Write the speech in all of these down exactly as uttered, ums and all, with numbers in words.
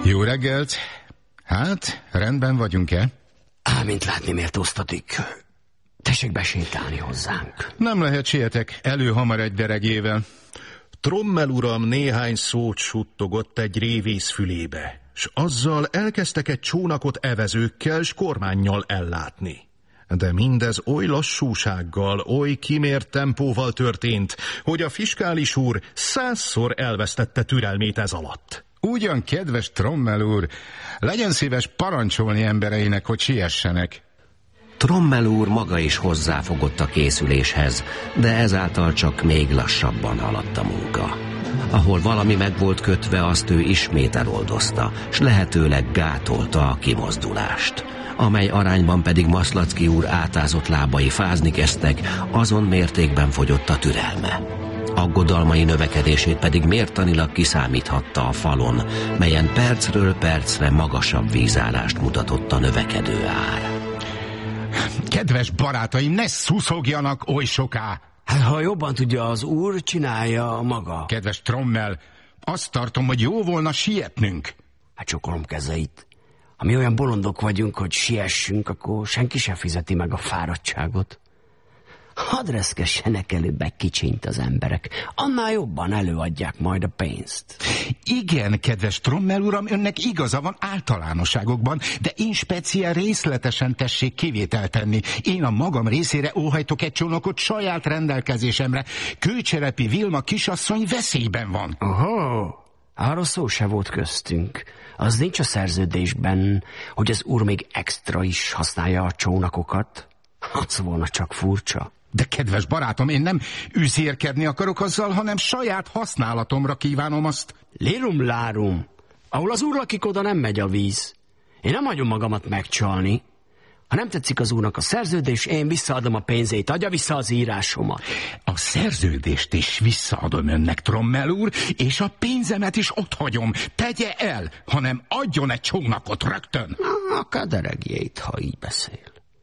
Jó reggelt! Hát, rendben vagyunk-e? Á, mint látni méltóztatik. Tessék besétálni hozzánk. Nem lehet, sietek, elő hamar egy deregével. Trommel uram néhány szót suttogott egy révész fülébe, s azzal elkezdtek egy csónakot evezőkkel s kormánnyal ellátni. De mindez oly lassúsággal, oly kimért tempóval történt, hogy a fiskális úr százszor elvesztette türelmét ez alatt. Ugyan, kedves Trommel úr, legyen szíves parancsolni embereinek, hogy siessenek. Trommel úr maga is hozzáfogott a készüléshez, de ezáltal csak még lassabban haladt a munka. Ahol valami meg volt kötve, azt ő ismét eloldozta, s lehetőleg gátolta a kimozdulást, amely arányban pedig Maszlacki úr átázott lábai fázni kezdtek, azon mértékben fogyott a türelme. Aggodalmai növekedését pedig mértanilag kiszámíthatta a falon, melyen percről percre magasabb vízállást mutatott a növekedő ár. Kedves barátaim, ne szuszogjanak oly soká! Hát, ha jobban tudja az úr, csinálja maga. Kedves Trommel, azt tartom, hogy jó volna sietnünk. Hát csokolom kezeit. Ha mi olyan bolondok vagyunk, hogy siessünk, akkor senki sem fizeti meg a fáradtságot. Hadd reszkessenek előbb egy kicsit az emberek, annál jobban előadják majd a pénzt. Igen, kedves Trommel uram, önnek igaza van általánosságokban, de én speciál részletesen tessék kivételt tenni. Én a magam részére óhajtok egy csónakot saját rendelkezésemre. Kőcserepi Vilma kisasszony veszélyben van. Ohó, arról szó se volt köztünk. Az nincs a szerződésben, hogy az úr még extra is használja a csónakokat. Az volna csak furcsa. De kedves barátom, én nem üzérkedni akarok azzal, hanem saját használatomra kívánom azt. Lirum lárum. Ahol az úr lakik, oda nem megy a víz. Én nem hagyom magamat megcsalni. Ha nem tetszik az úrnak a szerződés, én visszaadom a pénzét, adja vissza az írásomat. A szerződést is visszaadom önnek, Trommel úr, és a pénzemet is ott hagyom. Tegye el, hanem adjon egy csónakot rögtön. A kaderegjét, ha így beszél.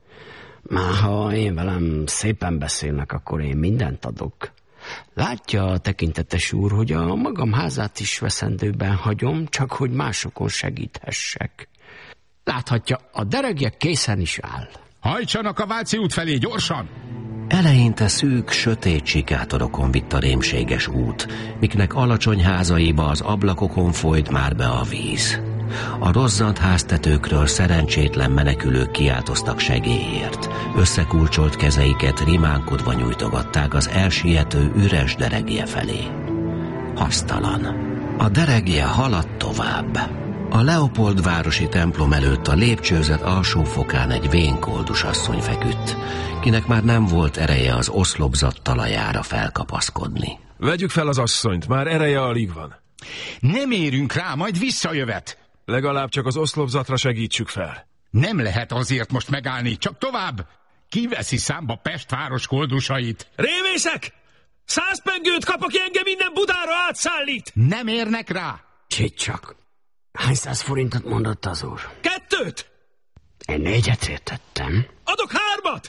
Már ha én velem szépen beszélnek, akkor én mindent adok. Látja, tekintetes úr, hogy a magam házát is veszendőben hagyom, csak hogy másokon segíthessek. Láthatja, a deregje készen is áll. Hajtsanak a Váci út felé, gyorsan! Eleinte szűk, sötét sikátorokon vitt a rémséges út, miknek alacsony házaiba az ablakokon folyt már be a víz. A rozzant háztetőkről szerencsétlen menekülők kiáltoztak segélyért. Összekulcsolt kezeiket rimánkodva nyújtogatták az elsiető üres deregje felé. Hasztalan. A deregje haladt tovább. A Leopold városi templom előtt a lépcsőzet alsó fokán egy vénkoldus asszony feküdt, kinek már nem volt ereje az oszlopzat talajára felkapaszkodni. Vegyük fel az asszonyt, már ereje alig van. Nem érünk rá, majd visszajövet. Legalább csak az oszlopzatra segítsük fel. Nem lehet azért most megállni, csak tovább. Kiveszi számba Pest város koldusait? Révészek! Száz pengőt kap, aki engem innen Budára átszállít! Nem érnek rá? Csicsak. Hány száz forintot mondott az úr? Kettőt! Én négyet értettem. Adok hármat!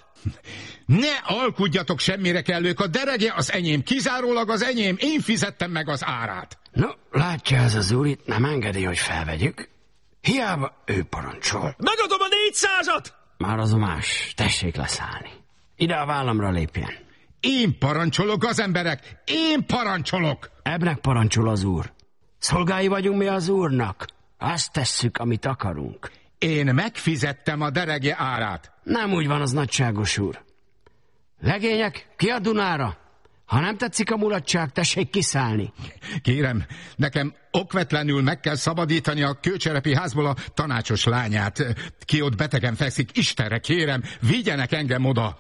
Ne alkudjatok semmire kellők, a derege az enyém, kizárólag az enyém, én fizettem meg az árát. No, látja, ez az úr itt nem engedi, hogy felvegyük. Hiába ő parancsol. Megadom a négyszázat! Már az a más, tessék leszállni. Ide a vállamra lépjen. Én parancsolok, az emberek, én parancsolok! Ebbnek parancsol az úr. Szolgái vagyunk mi az úrnak. Azt tesszük, amit akarunk. Én megfizettem a derege árát. Nem úgy van az, nagyságos úr. Legények, ki a Dunára? Ha nem tetszik a mulatság, tessék kiszállni. Kérem, nekem okvetlenül meg kell szabadítani a kőcserepi házból a tanácsos lányát. Ki ott betegen fekszik, Istenre kérem, vigyenek engem oda.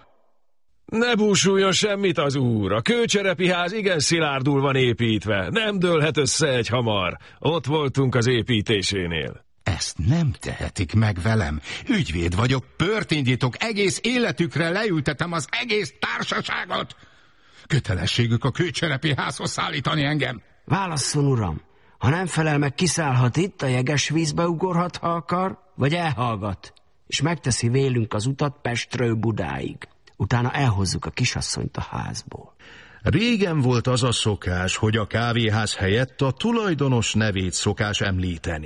Ne búsuljon semmit az úr, a kőcserepi ház igen szilárdul van építve, nem dőlhet össze egy hamar. Ott voltunk az építésénél. Ezt nem tehetik meg velem. Ügyvéd vagyok, pört indítok, egész életükre leültetem az egész társaságot. Kötelességük a kőcserepi házhoz szállítani engem. Válasszon, uram. Ha nem felel meg, kiszállhat itt, a jeges vízbe ugorhat, ha akar, vagy elhallgat, és megteszi vélünk az utat Pestről Budáig. Utána elhozzuk a kisasszonyt a házból. Régen volt az a szokás, hogy a kávéház helyett a tulajdonos nevét szokás említeni.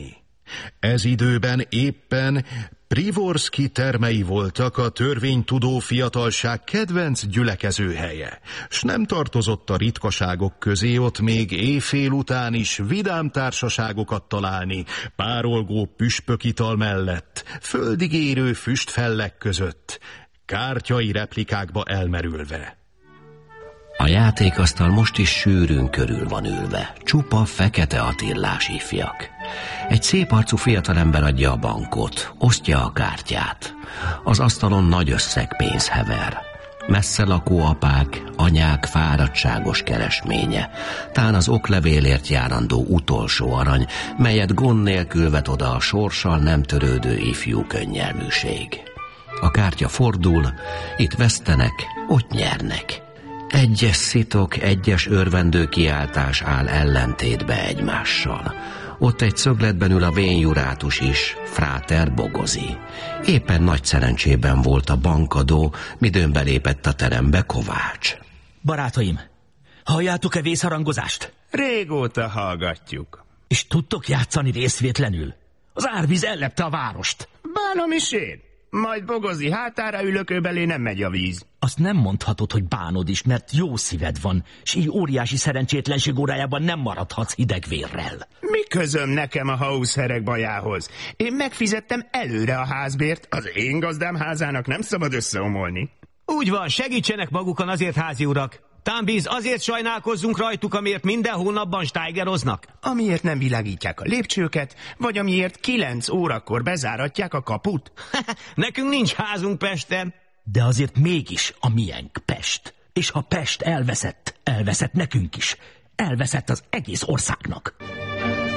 Ez időben éppen Privorszki termei voltak a törvénytudó fiatalság kedvenc gyülekezőhelye, s nem tartozott a ritkaságok közé ott még éjfél után is vidám társaságokat találni, párolgó püspökital mellett, földig érő füstfellek között, kártyai replikákba elmerülve. A játékasztal most is sűrűn körül van ülve, csupa fekete Attillás ifjak. Egy szép arcú fiatalember adja a bankot, osztja a kártyát. Az asztalon nagy összeg pénz hever. Messze lakó apák, anyák fáradtságos keresménye, tán az oklevélért járandó utolsó arany, melyet gond nélkül vet oda a sorssal nem törődő ifjú könnyelműség. A kártya fordul, itt vesztenek, ott nyernek. Egyes szitok, egyes örvendő kiáltás áll ellentétbe egymással. Ott egy szögletben ül a vénjurátus is, fráter Bogozi. Éppen nagy szerencsében volt a bankadó, midőn belépett a terembe Kovács. Barátaim, halljátok-e vészharangozást? Régóta hallgatjuk. És tudtok játszani részvétlenül? Az árvíz ellepte a várost. Bánom is én. Majd Bogozi hátára ülök, ő belé nem megy a víz. Azt nem mondhatod, hogy bánod is, mert jó szíved van, s így óriási szerencsétlenség órájában nem maradhatsz hideg vérrel. Mi közöm nekem a hauszhereg bajához? Én megfizettem előre a házbért, az én gazdám házának nem szabad összeomolni. Úgy van, segítsenek magukon azért, házi urak. Támbíz, azért sajnálkozzunk rajtuk, amiért minden hónapban stájgeroznak? Amiért nem világítják a lépcsőket, vagy amiért kilenc órakor bezáratják a kaput? Nekünk nincs házunk Pesten. De azért mégis a miénk Pest. És ha Pest elveszett, elveszett nekünk is. Elveszett az egész országnak.